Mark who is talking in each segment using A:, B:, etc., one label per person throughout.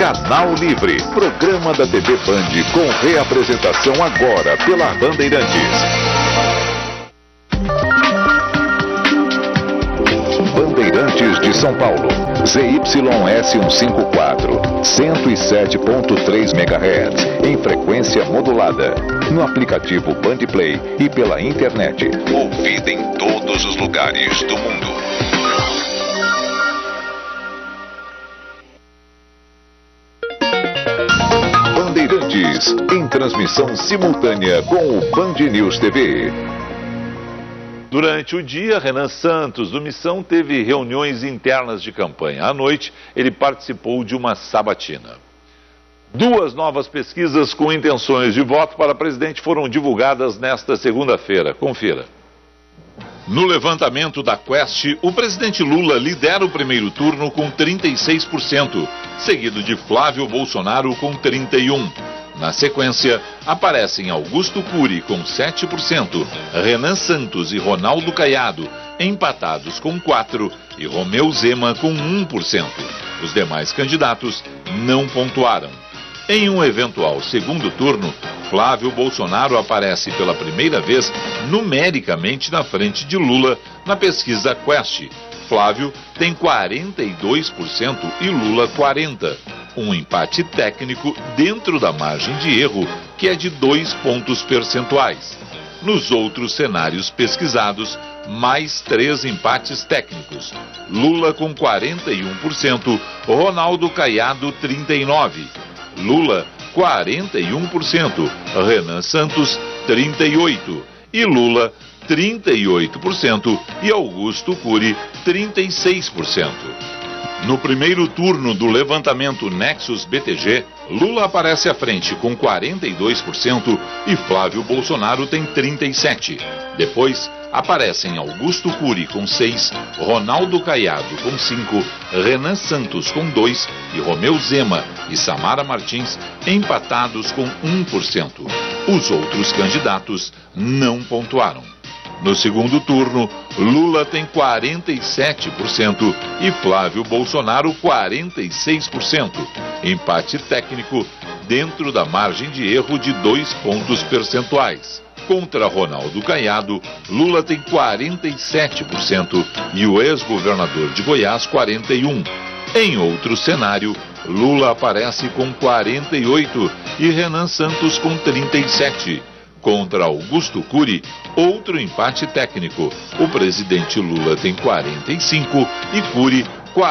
A: Canal Livre, programa da TV Band com reapresentação agora pela Bandeirantes. Bandeirantes de São Paulo, ZYS154, 107.3 MHz, em frequência modulada, no aplicativo Bandplay e pela internet. Ouvida em todos os lugares do mundo. Bandeirantes, em transmissão simultânea com o Band News TV.
B: Durante o dia, Renan Santos, do Missão, teve reuniões internas de campanha. À noite, ele participou de uma sabatina. 2 novas pesquisas com intenções de voto para presidente foram divulgadas nesta segunda-feira. Confira. No levantamento da Quest, o presidente Lula lidera o primeiro turno com 36%, seguido de Flávio Bolsonaro com 31%. Na sequência, aparecem Augusto Cury com 7%, Renan Santos e Ronaldo Caiado empatados com 4% e Romeu Zema com 1%. Os demais candidatos não pontuaram. Em um eventual segundo turno, Flávio Bolsonaro aparece pela primeira vez numericamente na frente de Lula na pesquisa Quest. Flávio tem 42% e Lula 40%. Um empate técnico dentro da margem de erro, que é de 2 pontos percentuais. Nos outros cenários pesquisados, mais 3 empates técnicos. Lula com 41%, Ronaldo Caiado 39%, Lula 41%, Renan Santos 38% e Lula 38% e Augusto Cury 36%. No primeiro turno do levantamento Nexus BTG, Lula aparece à frente com 42% e Flávio Bolsonaro tem 37%. Depois, aparecem Augusto Cury com 6%, Ronaldo Caiado com 5%, Renan Santos com 2% e Romeu Zema e Samara Martins empatados com 1%. Os outros candidatos não pontuaram. No segundo turno, Lula tem 47% e Flávio Bolsonaro 46%. Empate técnico dentro da margem de erro de 2 pontos percentuais. Contra Ronaldo Caiado, Lula tem 47% e o ex-governador de Goiás 41%. Em outro cenário, Lula aparece com 48% e Renan Santos com 37%. Contra Augusto Cury, outro empate técnico. O presidente Lula tem 45% e Cury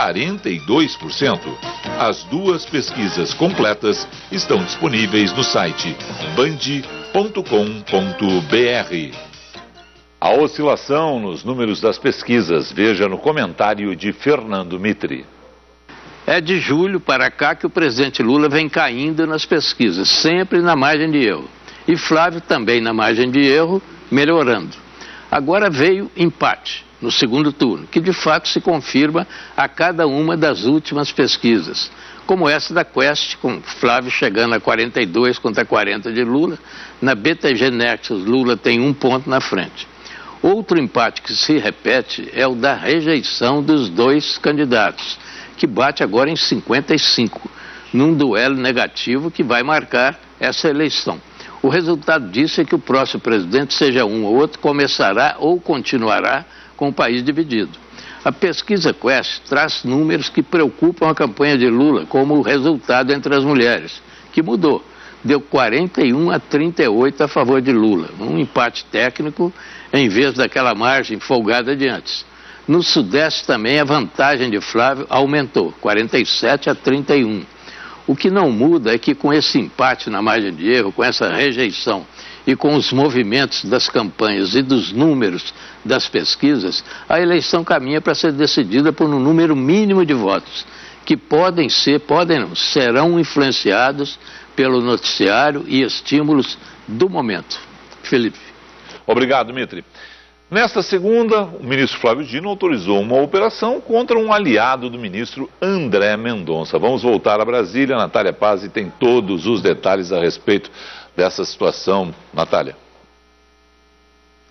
B: 42%. As 2 pesquisas completas estão disponíveis no site band.com.br. A oscilação nos números das pesquisas, veja no comentário de Fernando Mitri.
C: É de julho para cá que o presidente Lula vem caindo nas pesquisas, sempre na margem de erro. E Flávio também na margem de erro, melhorando. Agora veio empate no segundo turno, que de fato se confirma a cada uma das últimas pesquisas, como essa da Quest, com Flávio chegando a 42 contra 40 de Lula. Na BTG Nexus, Lula tem 1 ponto na frente. Outro empate que se repete é o da rejeição dos 2 candidatos, que bate agora em 55, num duelo negativo que vai marcar essa eleição. O resultado disso é que o próximo presidente, seja um ou outro, começará ou continuará com o país dividido. A pesquisa Quest traz números que preocupam a campanha de Lula, como o resultado entre as mulheres, que mudou. Deu 41 a 38 a favor de Lula, um empate técnico em vez daquela margem folgada de antes. No Sudeste também a vantagem de Flávio aumentou, 47 a 31. O que não muda é que com esse empate na margem de erro, com essa rejeição e com os movimentos das campanhas e dos números das pesquisas, a eleição caminha para ser decidida por um número mínimo de votos, que serão influenciados pelo noticiário e estímulos do momento. Felipe.
B: Obrigado, Mitri. Nesta segunda, o ministro Flávio Dino autorizou uma operação contra um aliado do ministro André Mendonça. Vamos voltar a Brasília. Natália Pazzi tem todos os detalhes a respeito dessa situação. Natália.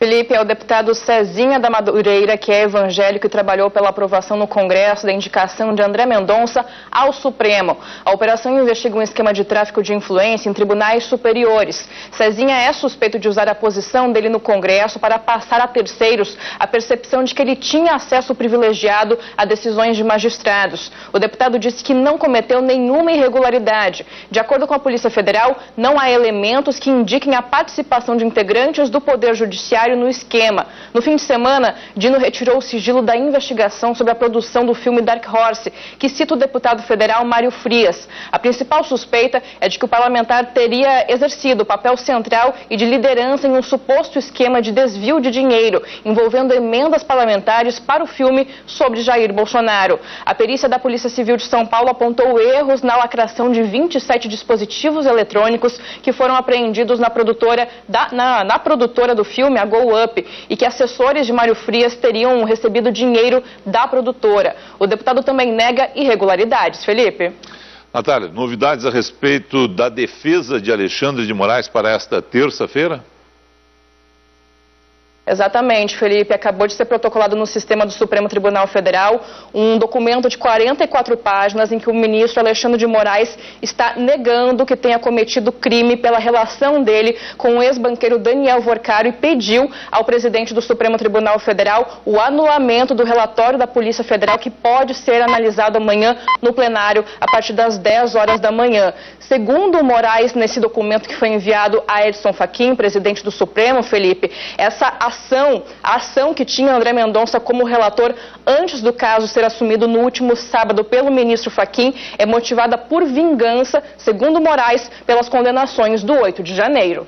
D: Felipe, é o deputado Cezinha da Madureira, que é evangélico e trabalhou pela aprovação no Congresso da indicação de André Mendonça ao Supremo. A operação investiga um esquema de tráfico de influência em tribunais superiores. Cezinha é suspeito de usar a posição dele no Congresso para passar a terceiros a percepção de que ele tinha acesso privilegiado a decisões de magistrados. O deputado disse que não cometeu nenhuma irregularidade. De acordo com a Polícia Federal, não há elementos que indiquem a participação de integrantes do Poder Judiciário no esquema. No fim de semana, Dino retirou o sigilo da investigação sobre a produção do filme Dark Horse, que cita o deputado federal Mário Frias. A principal suspeita é de que o parlamentar teria exercido o papel central e de liderança em um suposto esquema de desvio de dinheiro, envolvendo emendas parlamentares para o filme sobre Jair Bolsonaro. A perícia da Polícia Civil de São Paulo apontou erros na lacração de 27 dispositivos eletrônicos que foram apreendidos na produtora do filme, a Go Up, e que assessores de Mário Frias teriam recebido dinheiro da produtora. O deputado também nega irregularidades. Felipe?
B: Natália, novidades a respeito da defesa de Alexandre de Moraes para esta terça-feira?
D: Exatamente, Felipe. Acabou de ser protocolado no sistema do Supremo Tribunal Federal um documento de 44 páginas em que o ministro Alexandre de Moraes está negando que tenha cometido crime pela relação dele com o ex-banqueiro Daniel Vorcaro e pediu ao presidente do Supremo Tribunal Federal o anulamento do relatório da Polícia Federal, que pode ser analisado amanhã no plenário a partir das 10 horas da manhã. Segundo o Moraes, nesse documento que foi enviado a Edson Fachin, presidente do Supremo, Felipe, a ação que tinha André Mendonça como relator antes do caso ser assumido no último sábado pelo ministro Fachin é motivada por vingança, segundo Moraes, pelas condenações do 8 de janeiro.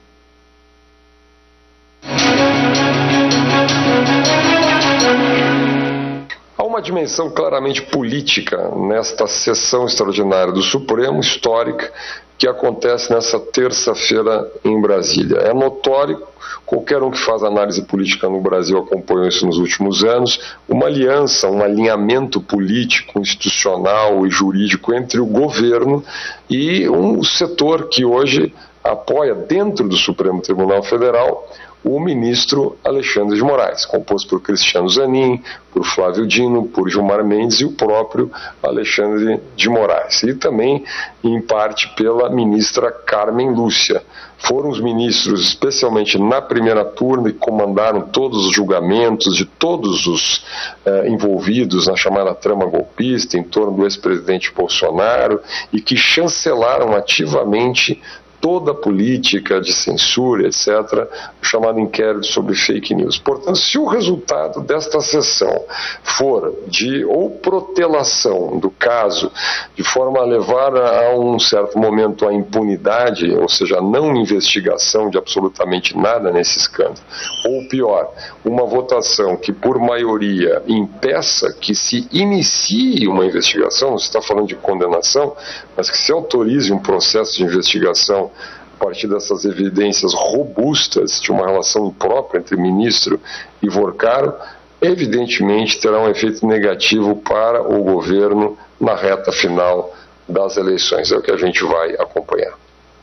E: Há uma dimensão claramente política nesta sessão extraordinária do Supremo, histórica, que acontece nessa terça-feira em Brasília. É notório, qualquer um que faz análise política no Brasil acompanhou isso nos últimos anos, uma aliança, um alinhamento político, institucional e jurídico entre o governo e um setor que hoje apoia, dentro do Supremo Tribunal Federal, o ministro Alexandre de Moraes, composto por Cristiano Zanin, por Flávio Dino, por Gilmar Mendes e o próprio Alexandre de Moraes. E também, em parte, pela ministra Carmen Lúcia. Foram os ministros, especialmente na primeira turma, que comandaram todos os julgamentos de todos os envolvidos na chamada trama golpista em torno do ex-presidente Bolsonaro e que chancelaram ativamente toda a política de censura, etc., o chamado inquérito sobre fake news. Portanto, se o resultado desta sessão for de ou protelação do caso, de forma a levar a um certo momento a impunidade, ou seja, a não investigação de absolutamente nada nesse escândalo, ou pior, uma votação que por maioria impeça que se inicie uma investigação, não se está falando de condenação, mas que se autorize um processo de investigação a partir dessas evidências robustas de uma relação imprópria entre ministro e Vorcaro, evidentemente terá um efeito negativo para o governo na reta final das eleições. É o que a gente vai acompanhar.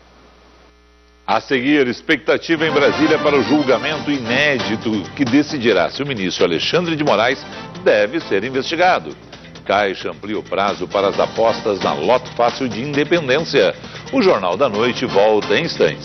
B: A seguir, expectativa em Brasília para o julgamento inédito que decidirá se o ministro Alexandre de Moraes deve ser investigado. Caixa amplia o prazo para as apostas na Loto Fácil de Independência. O Jornal da Noite volta em instantes.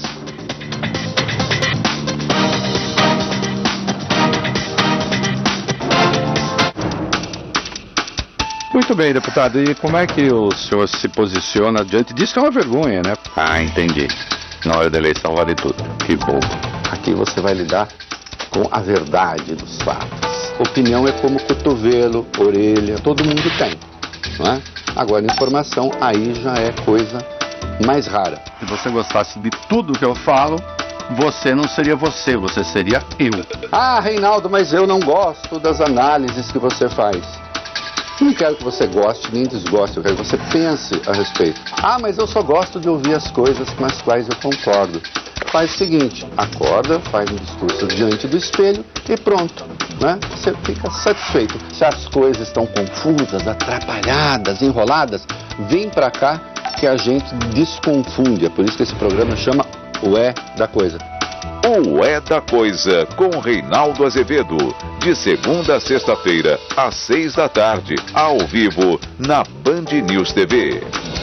F: Muito bem, deputado. E como é que o senhor se posiciona diante disso? Que é uma vergonha, né?
G: Ah, entendi. Na hora da eleição vale tudo. Que bobo.
H: Aqui você vai lidar com a verdade dos fatos. Opinião é como cotovelo, orelha, todo mundo tem, não é? Agora, informação, aí já é coisa mais rara.
F: Se você gostasse de tudo que eu falo, você não seria você, você seria eu.
H: Ah, Reinaldo, mas eu não gosto das análises que você faz. Não quero que você goste nem desgoste, eu quero que você pense a respeito. Ah, mas eu só gosto de ouvir as coisas com as quais eu concordo. Faz o seguinte, acorda, faz um discurso diante do espelho e pronto, né? Você fica satisfeito. Se as coisas estão confusas, atrapalhadas, enroladas, vem pra cá que a gente desconfunde. É por isso que esse programa chama o É da Coisa.
A: O É da Coisa, com Reinaldo Azevedo. De segunda a sexta-feira, às 6 da tarde, ao vivo, na Band News TV.